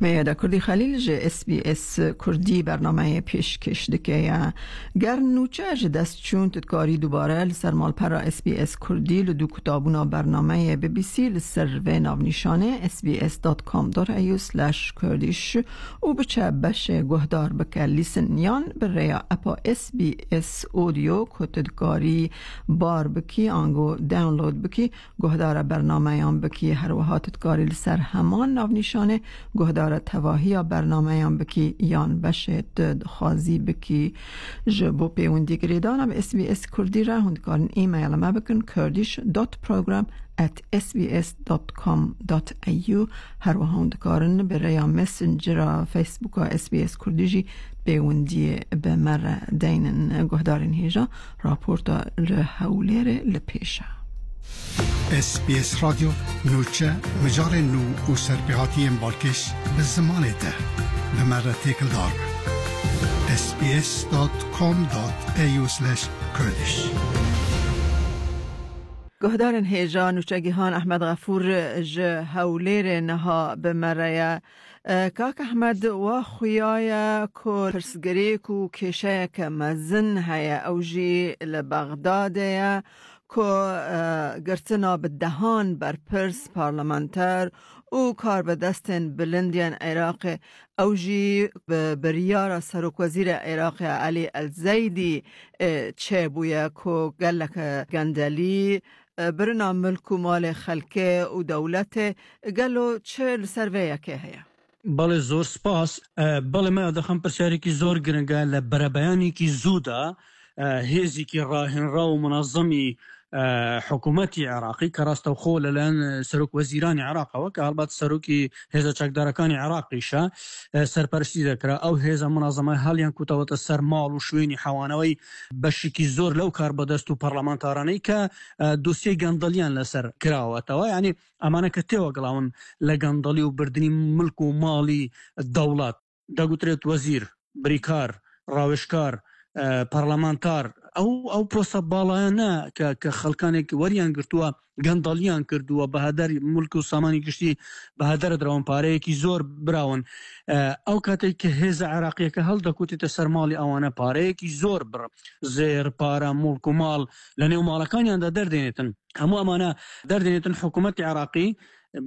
میاده کردی خلیل جه اس بی اس کردی برنامه پیشکش دکه گر نوچه جه دست چون تدکاری دوباره لسرمال پرا اس بی اس کردی لدو کتابونا برنامه بی بی سی لسر و ناونیشانه sbs.com.au/kurdish و بچه بشه گهدار بکه لیسنیان بریا اپا اس بی اس اودیو که تدکاری بار بکی آنگو داونلود بکی گهدار برنامه یان بکی هر وها تدکاری لسر همان ناونیشانه گهدار تواهی برنامه یان بکی یان بشه خازی بکی جبو پیوندی گریدانم اس بی اس کردی را هندکارن ایمیل ما بکن kurdish.program@sbs.com.au هر و هندکارن برای مسنجر فیسبوک اس بی اس کردی جی پیوندی به مر دینن گهدارن هیجا راپورتا لحولیر لپیشه SBS رادیو نوچه مجار نو و سرپیهاتی بالکش به زمان ده به مرة تیکل دار sbs.com.au/kurdish گهدارن هیجا نوچگیهان احمد غفور هولیر نها به مره کاک احمد و خویای که پرسگری که کشه که مزن هیا اوجی لبغداده که گرتنا به دهان بر پرس پارلمانتر او کار به دستن بلندیان عراق اوجی بریار سروک وزیر عراق علی الزیدی چه بویا که گلک گندلی برنا ملک و مال خلکه و دولت گلو چه لسرویه که هیا بله زور سپاس بله ما دخم پرسیاری کی زور گرنگا لبرابیانی کی زودا هیزی کی راهن را و منظمی حکومتی عراقی کراست و خول الان سروک وزیران عراق و که البته سروکی هزا چکدارکان عراقی شا سرپرستی دکرا او هزا منظمه حالیان کتاوت سر مال و شوینی حوانوی بشکی زور لو کار بدستو پارلمانتارانی که دوسیه گندلیان لسر کراوتا یعنی امانه که تیو اقلاون لگندلی و بردنی ملک و مالی دولت دا گوتريت وزیر بریکار راوشکار پارلمانتار او پروسه بالانا که خلکانێک وەریان گرتووە گەندەڵیان کردووە بەهادەر ملک و سامانی گشتی بەهادەر دراون پارەیەکی زۆر براون ئەو کاتێک کە هێزە عێراقیەکە هەڵدەکوتێتە سەر ماڵی ئەوانە پارەیەکی زۆر بڕ زێر پارە ملک و ماڵ لە نێو ماڵەکانیاندا دەردێنێتن هەموو ئەمانە دەردێنێتن حکوومەتی عێراقی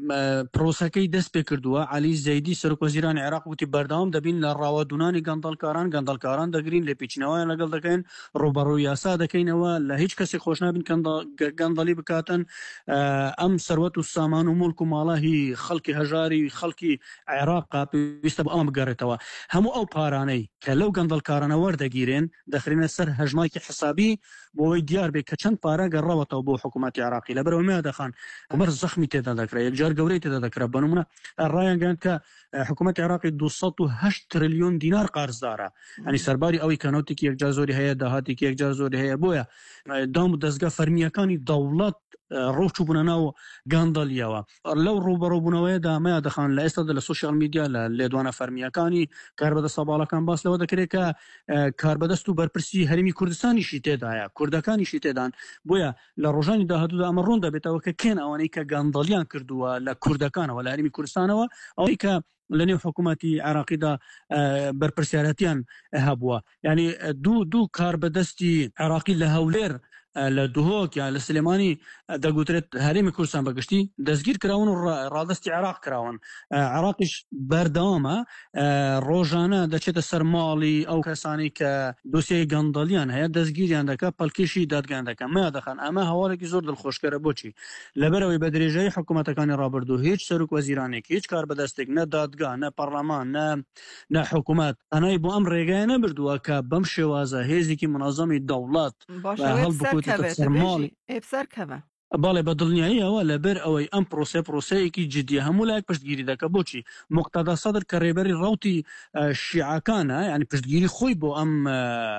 پرۆسەکەی دەست پێ کردووە علی زەیدی سەرۆک وەزیرانی عێراق وتی بەردەوام دەبین لە ڕاوەدونانی گەندەڵکاران دەگرین لێ پێچینەوەیان لەگەڵ دەکەین ڕوبەڕووی یاسا دەکەینەوە لە هیچ کەسێک خۆش نابین گەندەڵی بکاتن ئەم سەروەت و سامان و ملک و ماڵە خەڵکی هەژاری خەڵکی عێراقا پێویستە بۆ ئەمە بگەڕێتەوە هەموو ئەو پارانەی کە لەو گەندەڵکارانە وەردەگیرێن دەخرێنە سەر هەژمایکی حسابی بۆەوەی دیار بێت کە چەند پارە گەڕاوەتەوە بۆ حکوومەتی عێراقی لەبەرەوە میادەخان عومەر زەخمی تێدا دەکرێت یەکجار گەورەی تێدا دەکرێت بەنمونە ڕایانگەاند کە حکوومەتی عێراقی 208 تریلیۆن دینار قارزدارە ئەنی سەرباری ئەوەی کەنۆتێکی یەکجار زۆری هەیە داهاتێکی یەکجار زۆری هەیە بۆیە دام و دەستگا فەرمیەکانی دەوڵەت ڕۆچ بوونە ناو گاندەڵیەوە لەو ڕوبەڕۆبوونەوەیەدا مایادەخان لە ئێستادا لە سۆشیال میدیا لە لێدوانە فەرمیەکانی کاربەدەست سەباڵەکان باس لەوە دەکرێت کە کاربەدەست و بەرپرسی هەرێمی کوردستانیشی تێدایە کوردەکانیشی تێدان بۆیە لە ڕۆژانی داهاتوودا ئەمە ڕوون دەبێتەوە کە کێن ئەوانەی کە گاندەڵیان کردووە لە کوردەکانەوە لە هەرێمی کوردستانەوە ئەوەی کە لە نێو حکوومەتی عێراقیدا بەرپرسیارەتیان هەبووە یعنی دوو کاربەدەستی عێراقی لە هەولێر لە دوهۆک یا لە سلێمانی دەگوترێت هەرێمی کوردستان بەگشتی دەستگیر کراون و ڕادستی عێراق کراون عێراقیش بەردەوامە ڕۆژانە دەچێتە سەر ماڵی ئەو کەسانی کە دۆسیەی گەندەڵیان هەیە دەستگیریان دەکات پەلکێشی دادگان دەکەن مایادەخان ئەمە هەواڵێکی زۆر دڵخۆشکەرە بۆچی لەبەرەوەی بە درێژەی حکوومەتەکانی ڕابردوو هیچ سەرۆک وەزیرانێک هیچ کار بەدەستێک نە دادگا نە پەرلەمان نە حکوومەت ئەنای بۆ ئەم ڕێگایە نەبردووە کە بەم شێوازە هێزێکی منەظەمی دەوڵەت باڵێ بە دڵنیاییەوە لەبەر ئەوەی ئەم پرۆسەیەکی جدیە هەموو لایەک پشتگیری دەکە بۆچی موقتەدا سەدر کە ڕێبەری ڕەوتی شیعەکانە یعنی پشتگیری خۆی بۆ ئەم